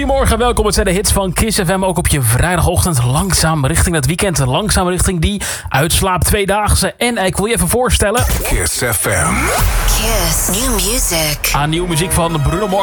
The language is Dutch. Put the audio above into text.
Goedemorgen, welkom. Het zijn de hits van Kiss FM. Ook op je vrijdagochtend langzaam richting het weekend. Langzaam richting die uitslaap tweedaagse. En ik wil je even voorstellen... Kiss FM. Kiss. New music. Aan nieuwe muziek van Bruno Mars.